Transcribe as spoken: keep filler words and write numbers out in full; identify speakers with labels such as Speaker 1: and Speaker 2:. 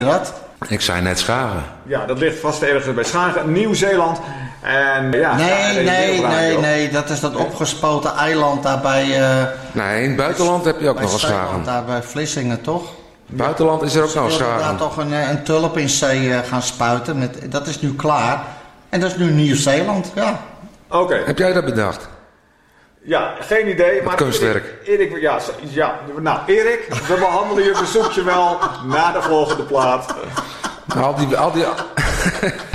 Speaker 1: dat?
Speaker 2: Ik zei net Schagen.
Speaker 3: Ja, dat ligt vast ergens bij Schagen, Nieuw-Zeeland. En ja,
Speaker 1: nee,
Speaker 3: Schagen,
Speaker 1: nee, nee,
Speaker 3: op.
Speaker 1: nee, dat is dat opgespoten eiland daar bij... Uh,
Speaker 2: nee, in het buitenland heb je ook nog een Schagen.
Speaker 1: Daar bij Vlissingen, toch?
Speaker 2: Buitenland is er ook nog een Schagen.
Speaker 1: Ze wilden daar toch een, een tulp in zee uh, gaan spuiten. Met, dat is nu klaar. En dat is nu Nieuw-Zeeland, ja.
Speaker 3: Oké. Okay.
Speaker 2: Heb jij dat bedacht?
Speaker 3: Ja, geen idee. Maar
Speaker 2: kunstwerk.
Speaker 3: Erik, Erik, ja, ja, nou Erik, we behandelen je verzoekje wel na de volgende plaat.
Speaker 2: Al die... Al die